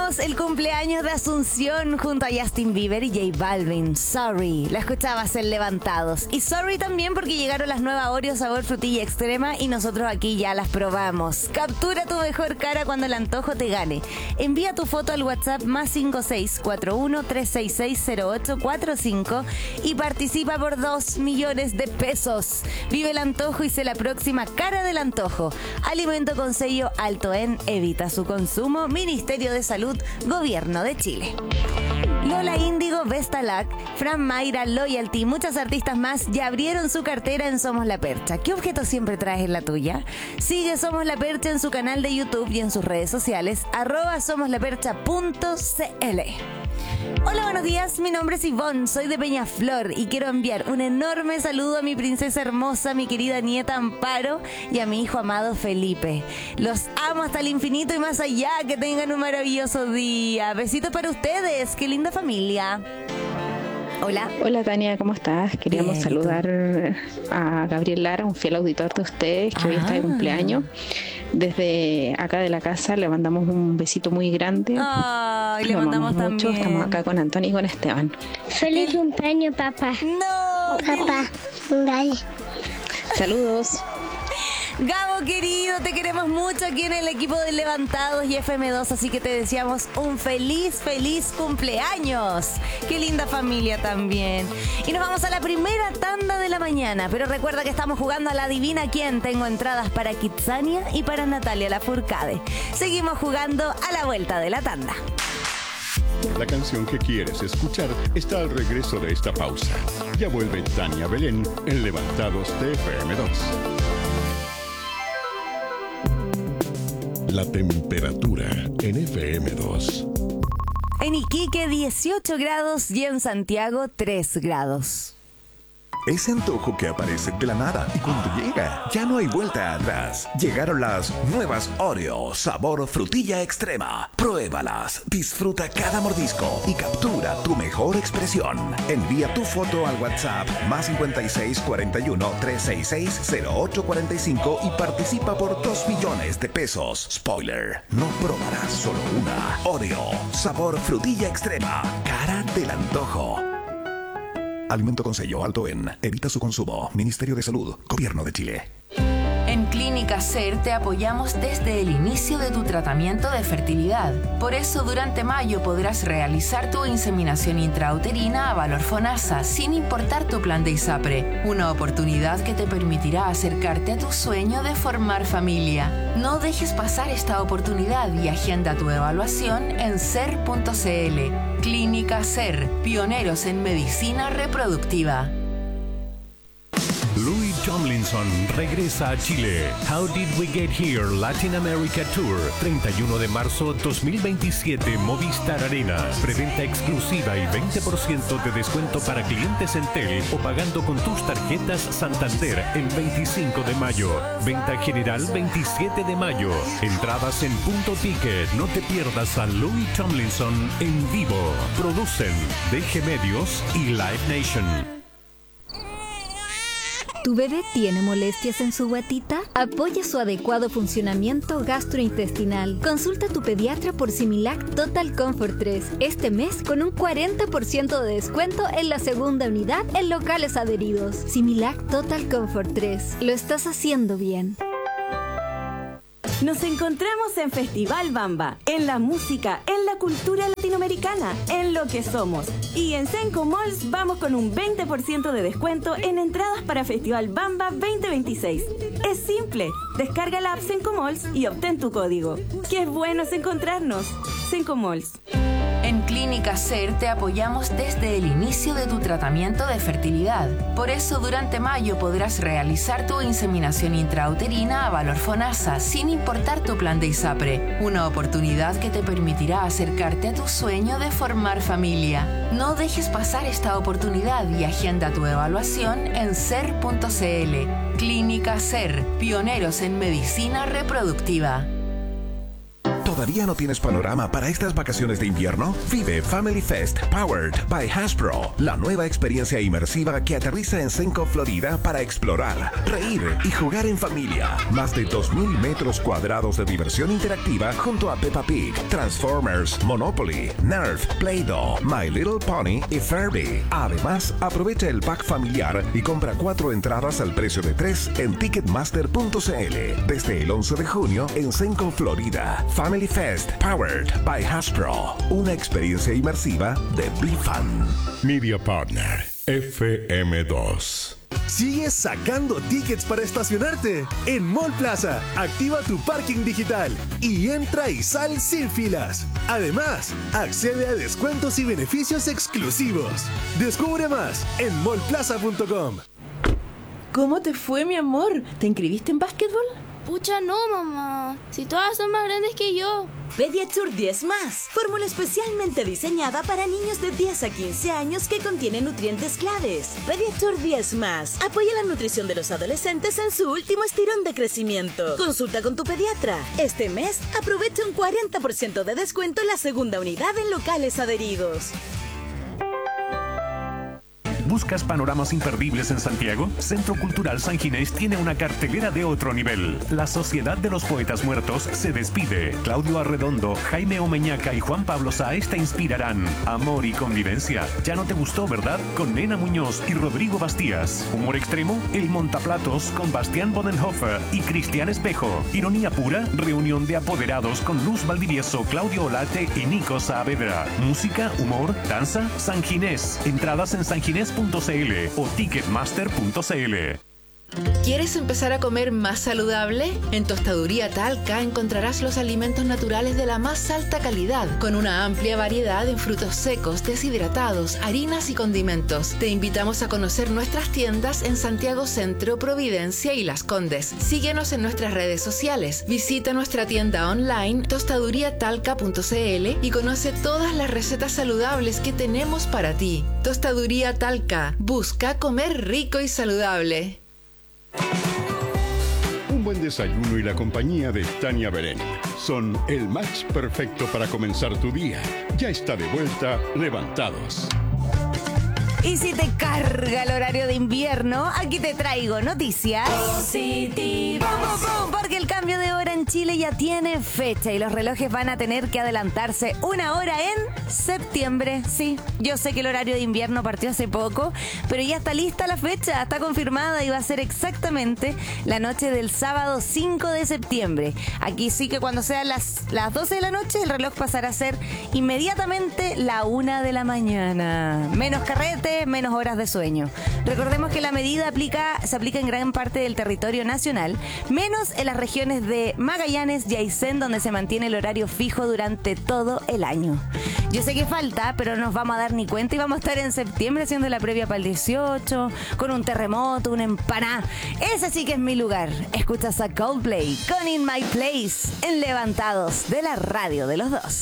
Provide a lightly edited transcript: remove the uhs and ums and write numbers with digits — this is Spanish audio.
Celebramos el cumpleaños de Asunción junto a Justin Bieber y J Balvin. Sorry, la escuchabas en Levantados. Y sorry también porque llegaron las nuevas Oreo sabor frutilla extrema y nosotros aquí ya las probamos. Captura tu mejor cara cuando el antojo te gane. Envía tu foto al WhatsApp +5641 3660845 y participa por 2 millones de pesos. Vive el antojo y sé la próxima cara del antojo. Alimento con sello alto en, evita su consumo. Ministerio de Salud, Gobierno de Chile. Lola Índigo, Vestalac, Fran Mayra, Loyalty y muchas artistas más ya abrieron su cartera en Somos La Percha. ¿Qué objeto siempre traes en la tuya? Sigue Somos La Percha en su canal de YouTube y en sus redes sociales, @somoslapercha.cl. Hola, buenos días, mi nombre es Ivonne, soy de Peñaflor y quiero enviar un enorme saludo a mi princesa hermosa, mi querida nieta Amparo y a mi hijo amado Felipe. Los amo hasta el infinito y más allá, que tengan un maravilloso día. Besitos para ustedes, qué linda familia. Hola. Hola Tania, ¿cómo estás? Queríamos saludar a Gabriel Lara, un fiel auditor de ustedes que hoy está de cumpleaños. Desde acá de la casa le mandamos un besito muy grande. Ay, le mandamos mucho. También. Estamos acá con Antonio y con Esteban. Feliz cumpleaños, papá. No. Papá, dale. Saludos. Gabo querido, te queremos mucho aquí en el equipo de Levantados y FM2, así que te deseamos un feliz cumpleaños. Qué linda familia también. Y nos vamos a la primera tanda de la mañana, pero recuerda que estamos jugando a la Adivina Quién. Tengo entradas para Kitsania y para Natalia Lafourcade. Seguimos jugando a la vuelta de la tanda. La canción que quieres escuchar está al regreso de esta pausa. Ya vuelve Tania Belén en Levantados de FM2. La temperatura en FM2. En Iquique 18 grados y en Santiago 3 grados. Ese antojo que aparece de la nada y cuando llega, ya no hay vuelta atrás. Llegaron las nuevas Oreo sabor frutilla extrema. Pruébalas, disfruta cada mordisco y captura tu mejor expresión. Envía tu foto al WhatsApp +5641 3660845 y participa por 2 millones de pesos. Spoiler, no probarás solo una. Oreo sabor frutilla extrema. Cara del antojo. Alimento con sello alto en. Evita su consumo. Ministerio de Salud. Gobierno de Chile. En Clínica SER te apoyamos desde el inicio de tu tratamiento de fertilidad. Por eso durante mayo podrás realizar tu inseminación intrauterina a valor FONASA sin importar tu plan de ISAPRE. Una oportunidad que te permitirá acercarte a tu sueño de formar familia. No dejes pasar esta oportunidad y agenda tu evaluación en ser.cl. Clínica SER, pioneros en medicina reproductiva. Louis Tomlinson regresa a Chile. How Did We Get Here Latin America Tour, 31 de marzo 2027, Movistar Arena. Preventa exclusiva y 20% de descuento para clientes Entel o pagando con tus tarjetas Santander el 25 de mayo. Venta general 27 de mayo. Entradas en Punto Ticket. No te pierdas a Louis Tomlinson en vivo. Producen DG Medios y Live Nation. ¿Tu bebé tiene molestias en su guatita? Apoya su adecuado funcionamiento gastrointestinal. Consulta a tu pediatra por Similac Total Comfort 3 este mes con un 40% de descuento en la segunda unidad en locales adheridos. Similac Total Comfort 3. Lo estás haciendo bien. Nos encontramos en Festival Bamba, en la música, en la cultura latinoamericana, en lo que somos. Y en Senco Malls vamos con un 20% de descuento en entradas para Festival Bamba 2026. Es simple, descarga la app Senco Malls y obtén tu código. ¡Qué bueno es encontrarnos! Senco Malls. En Clínica SER te apoyamos desde el inicio de tu tratamiento de fertilidad. Por eso durante mayo podrás realizar tu inseminación intrauterina a valor FONASA sin importar tu plan de ISAPRE. Una oportunidad que te permitirá acercarte a tu sueño de formar familia. No dejes pasar esta oportunidad y agenda tu evaluación en ser.cl. Clínica SER, pioneros en medicina reproductiva. ¿Todavía no tienes panorama para estas vacaciones de invierno? Vive Family Fest Powered by Hasbro, la nueva experiencia inmersiva que aterriza en Senco, Florida, para explorar, reír y jugar en familia. Más de 2,000 metros cuadrados de diversión interactiva junto a Peppa Pig, Transformers, Monopoly, Nerf, Play-Doh, My Little Pony y Furby. Además, aprovecha el pack familiar y compra 4 entradas al precio de 3 en Ticketmaster.cl. Desde el 11 de junio en Senco, Florida. Family Fest Powered by Hasbro. Una experiencia inmersiva de BeFun. Media Partner FM2. Sigues sacando tickets para estacionarte. En Mall Plaza, activa tu parking digital y entra y sal sin filas. Además, accede a descuentos y beneficios exclusivos. Descubre más en mallplaza.com. ¿Cómo te fue, mi amor? ¿Te inscribiste en básquetbol? Pucha, no, mamá. Si todas son más grandes que yo. Pediatur 10+, fórmula especialmente diseñada para niños de 10 a 15 años que contiene nutrientes claves. Pediatur 10+, apoya la nutrición de los adolescentes en su último estirón de crecimiento. Consulta con tu pediatra. Este mes, aprovecha un 40% de descuento en la segunda unidad en locales adheridos. ¿Buscas panoramas imperdibles en Santiago? Centro Cultural San Ginés tiene una cartelera de otro nivel. La Sociedad de los Poetas Muertos se despide. Claudio Arredondo, Jaime Omeñaca y Juan Pablo Sáez te inspirarán. Amor y convivencia. ¿Ya no te gustó, verdad? Con Nena Muñoz y Rodrigo Bastías. Humor extremo, El Montaplatos con Bastián Bodenhofer y Cristian Espejo. Ironía pura, reunión de apoderados con Luz Valdivieso, Claudio Olate y Nico Saavedra. Música, humor, danza, San Ginés. Entradas en sanginés.cl o ticketmaster.cl. ¿Quieres empezar a comer más saludable? En Tostaduría Talca encontrarás los alimentos naturales de la más alta calidad, con una amplia variedad en frutos secos, deshidratados, harinas y condimentos. Te invitamos a conocer nuestras tiendas en Santiago Centro, Providencia y Las Condes. Síguenos en nuestras redes sociales. Visita nuestra tienda online tostaduriatalca.cl y conoce todas las recetas saludables que tenemos para ti. Tostaduría Talca. Busca comer rico y saludable. Un buen desayuno y la compañía de Tania Belén son el match perfecto para comenzar tu día. Ya está de vuelta Levantados. Y si te carga el horario de invierno, aquí te traigo noticias positivas. Porque el cambio de hora en Chile ya tiene fecha y los relojes van a tener que adelantarse 1 hora en septiembre. Sí, yo sé que el horario de invierno partió hace poco, pero ya está lista la fecha, está confirmada y va a ser exactamente la noche del sábado 5 de septiembre. Aquí sí que cuando sean las 12 de la noche, el reloj pasará a ser inmediatamente la 1 de la mañana. Menos carrete, menos horas de sueño. Recordemos que la medida se aplica en gran parte del territorio nacional, menos en las regiones de Magallanes y Aysén, donde se mantiene el horario fijo durante todo el año. Yo sé que falta, pero no nos vamos a dar ni cuenta y vamos a estar en septiembre haciendo la previa para el 18, con un terremoto, una empanada. Ese sí que es mi lugar. Escuchas a Coldplay con In My Place en Levantados de la radio de los dos.